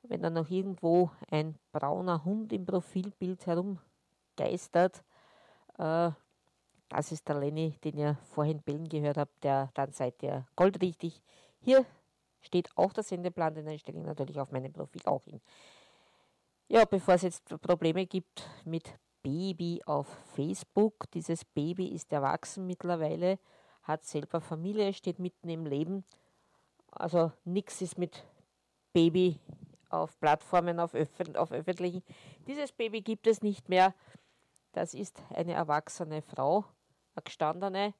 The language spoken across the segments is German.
wenn da noch irgendwo ein brauner Hund im Profilbild herumgeistert, äh, das ist der Lenny, den ihr vorhin bellen gehört habt, dann seid ihr goldrichtig. Hier steht auch der Sendeplan, den stelle ich natürlich auf meinem Profil auch hin. Ja, bevor es jetzt Probleme gibt mit Baby auf Facebook, dieses Baby ist erwachsen mittlerweile, hat selber Familie, steht mitten im Leben. Also nichts ist mit Baby auf Plattformen, auf öffentlichen. Dieses Baby gibt es nicht mehr. Das ist eine erwachsene Frau, eine gestandene,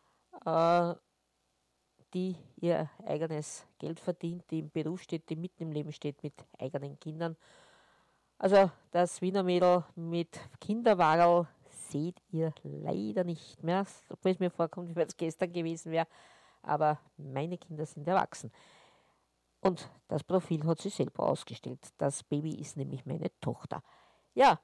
die ihr eigenes Geld verdient, die im Beruf steht, die mitten im Leben steht mit eigenen Kindern. Also das Wiener Mädel mit Kinderwagerl seht ihr leider nicht mehr, obwohl es mir vorkommt, wie wenn es gestern gewesen wäre. Aber meine Kinder sind erwachsen. Und das Profil hat sie selber ausgestellt. Das Baby ist nämlich meine Tochter. Ja,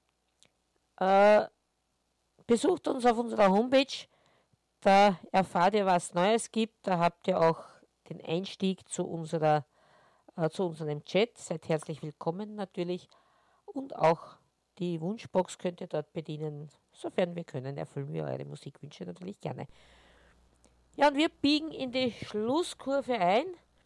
besucht uns auf unserer Homepage. Da erfahrt ihr, was Neues gibt. Da habt ihr auch den Einstieg zu unserem Chat. Seid herzlich willkommen natürlich. Und auch die Wunschbox könnt ihr dort bedienen. Sofern wir können, erfüllen wir eure Musikwünsche natürlich gerne. Ja, und wir biegen in die Schlusskurve ein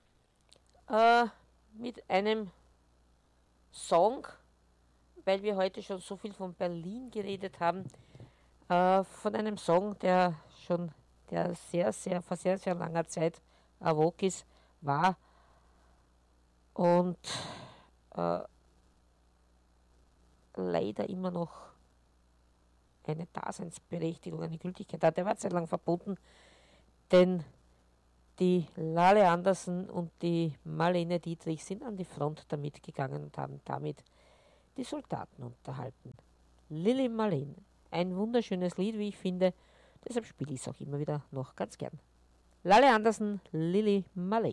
mit einem Song, weil wir heute schon so viel von Berlin geredet haben, von einem Song, der vor sehr, sehr langer Zeit vogue war und leider immer noch eine Daseinsberechtigung, eine Gültigkeit hat. Der war zeitlang verboten, denn die Lale Andersen und die Marlene Dietrich sind an die Front damit gegangen und haben damit die Soldaten unterhalten. Lili Marleen, ein wunderschönes Lied, wie ich finde, deshalb spiele ich es auch immer wieder noch ganz gern. Lale Andersen, Lili Marleen.